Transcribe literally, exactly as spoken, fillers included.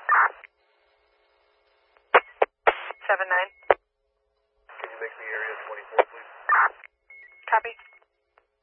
seven nine. Can you make the area twenty-four, please? Copy.